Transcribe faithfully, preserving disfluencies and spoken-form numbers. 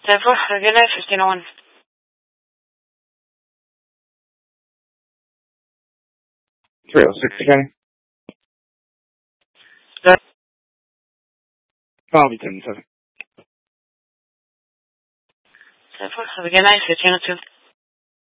ten four, have a good night, fifteen oh one. three oh six again. Good. I'll be ten seven. ten four, have a good night, fifteen oh two.